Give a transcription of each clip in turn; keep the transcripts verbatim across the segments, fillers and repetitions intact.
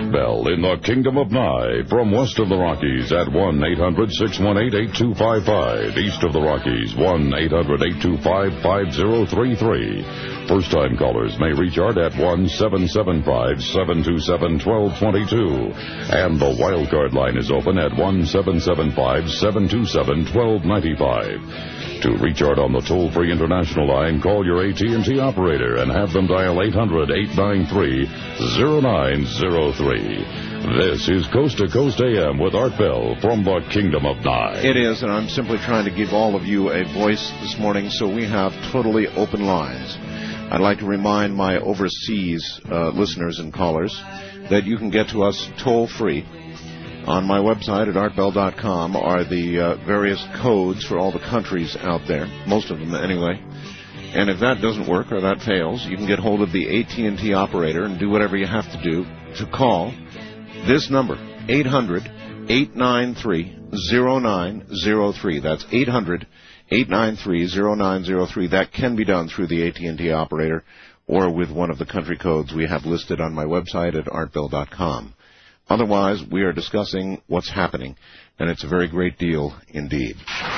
Art Bell in the Kingdom of Nye. From west of the Rockies at one eight hundred six one eight eight two five five. East of the Rockies, one eight hundred eight two five five zero three three. First-time callers may reach Art at one seven seven five seven two seven one two two two. And the wildcard line is open at one seven seven five seven two seven one two nine five. To reach Art on the toll-free international line, call your A T and T operator and have them dial eight hundred eight nine three zero nine zero three. This is Coast to Coast A M with Art Bell from the Kingdom of Nye. It is, and I'm simply trying to give all of you a voice this morning, so we have totally open lines. I'd like to remind my overseas uh, listeners and callers that you can get to us toll-free. On my website at art bell dot com are the uh, various codes for all the countries out there, most of them anyway. And if that doesn't work or that fails, you can get hold of the A T and T operator and do whatever you have to do to call this number, eight hundred eight nine three zero nine zero three. That's eight hundred eight nine three zero nine zero three. That can be done through the A T and T operator or with one of the country codes we have listed on my website at art bell dot com. Otherwise, we are discussing what's happening, and it's a very great deal indeed.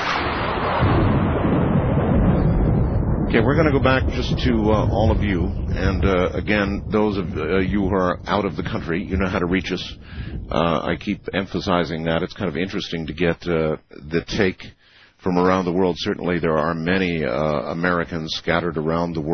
Okay, we're going to go back just to uh, all of you, and uh, again, those of uh, you who are out of the country, you know how to reach us. Uh, I keep emphasizing that. It's kind of interesting to get uh, the take from around the world. Certainly, there are many uh, Americans scattered around the world.